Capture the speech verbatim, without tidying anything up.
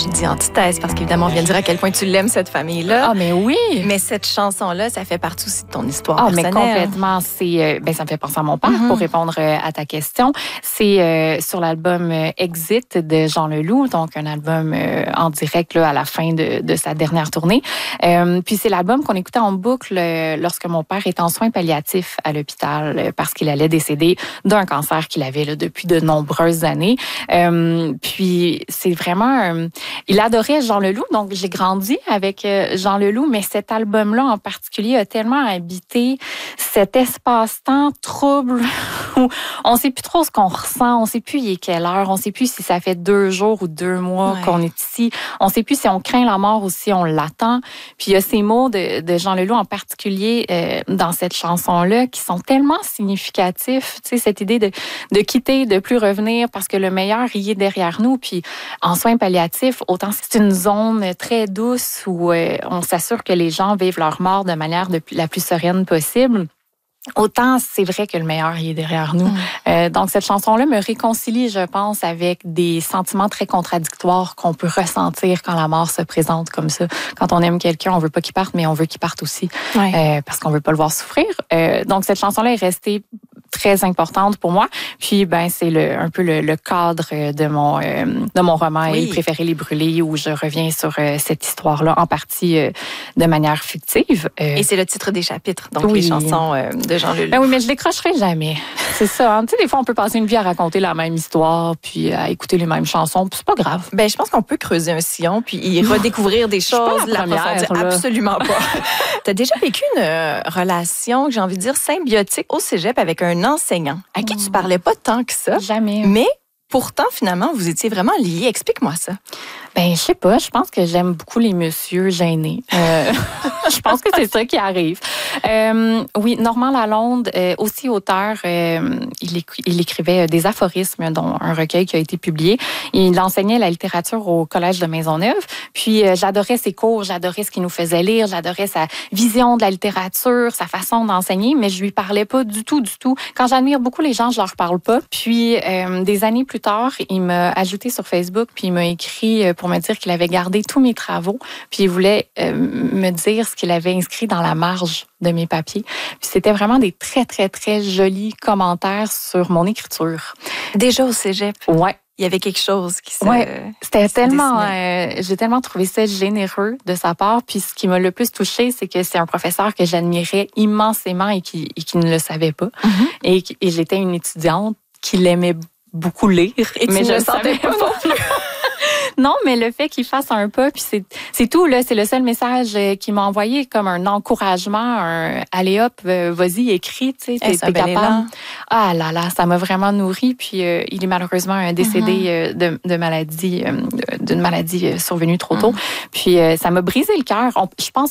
je dis antithèse parce qu'évidemment, on vient de dire à quel point tu l'aimes, cette famille-là. Ah, mais oui! Mais cette chanson-là, ça fait partie aussi de ton histoire ah, personnelle. Ah, mais complètement. C'est, euh, ben, ça me fait penser à mon père, mm-hmm. pour répondre euh, à ta question. C'est euh, sur l'album euh, Exit de Jean Leloup, donc un album euh, en direct là, à la fin de, de sa dernière tournée. Euh, puis c'est l'album qu'on écoutait en boucle euh, lorsque mon père était en soins palliatifs à l'hôpital euh, parce qu'il allait décéder d'un cancer qu'il avait là, depuis de nombreuses années. Euh, puis c'est vraiment... Euh, il adorait Jean Leloup, donc j'ai grandi avec euh, Jean Leloup, mais cet album-là en particulier a tellement habité cet espace-temps trouble où on ne sait plus trop ce qu'on ressent, on ne sait plus il est quelle heure, on ne sait plus si ça fait deux jours ou deux mois ouais. qu'on est ici, on ne sait plus si on craint la mort ou si on l'attend. Puis il y a ces mots de, de Jean Leloup en particulier euh, dans cette chanson-là qui sont tellement significatifs, tu sais, cette idée de, de quitter, de plus revenir parce que le meilleur y est derrière nous. Puis en soins palliatifs, autant c'est une zone très douce où euh, on s'assure que les gens vivent leur mort de manière de, la plus sereine possible. Autant c'est vrai que le meilleur il est derrière nous. Mmh. Euh, donc cette chanson-là me réconcilie, je pense, avec des sentiments très contradictoires qu'on peut ressentir quand la mort se présente comme ça. Quand on aime quelqu'un, on veut pas qu'il parte, mais on veut qu'il parte aussi, ouais. euh, parce qu'on veut pas le voir souffrir. Euh, donc cette chanson-là est restée très importante pour moi. Puis ben c'est le un peu le, le cadre de mon euh, de mon roman oui. préféré Les Brûlés où je reviens sur euh, cette histoire-là en partie euh, de manière fictive. Euh, Et c'est le titre des chapitres, donc oui. les chansons euh, de Jean Leloup. Ben oui, mais je décrocherai jamais. C'est ça. Hein? Tu sais, des fois on peut passer une vie à raconter la même histoire puis à écouter les mêmes chansons, puis c'est pas grave. Ben je pense qu'on peut creuser un sillon puis y redécouvrir des choses, la l'approfondir. Absolument pas. T'as déjà vécu une euh, relation, j'ai envie de dire symbiotique au cégep avec un enseignant à qui tu parlais pas tant que ça. Jamais. Mais pourtant, finalement, vous étiez vraiment liés. Explique-moi ça. Ben, je sais pas. Je pense que j'aime beaucoup les messieurs gênés. Euh, je pense que c'est ça qui arrive. Euh, oui, Normand Lalonde, euh, aussi auteur, euh, il, éc- il écrivait des aphorismes, dont un recueil qui a été publié. Il enseignait la littérature au Collège de Maisonneuve. Puis, euh, j'adorais ses cours, j'adorais ce qu'il nous faisait lire, j'adorais sa vision de la littérature, sa façon d'enseigner, mais je lui parlais pas du tout, du tout. Quand j'admire beaucoup les gens, je leur parle pas. Puis, euh, des années plus tard, il m'a ajouté sur Facebook, puis il m'a écrit pour me dire qu'il avait gardé tous mes travaux, puis il voulait euh, me dire ce qu'il avait inscrit dans la marge de mes papiers. Puis c'était vraiment des très, très, très jolis commentaires sur mon écriture. Déjà au cégep? Ouais. Il y avait quelque chose qui se Ouais, c'était tellement... Euh, j'ai tellement trouvé ça généreux de sa part. Puis ce qui m'a le plus touchée, c'est que c'est un professeur que j'admirais immensément et qui, et qui ne le savait pas. Mm-hmm. Et, et j'étais une étudiante qui l'aimait beaucoup lire. Et mais je ne savais pas non plus. Non, mais le fait qu'il fasse un pas, puis c'est, c'est tout, là. C'est le seul message qu'il m'a envoyé comme un encouragement, un allez hop, vas-y, écris, tu sais, t'es, t'es capable. Ah là là, ça m'a vraiment nourri. Puis euh, il est malheureusement décédé mm-hmm. de, de maladie, d'une maladie survenue trop tôt. Mm-hmm. Puis euh, ça m'a brisé le cœur. On, je pense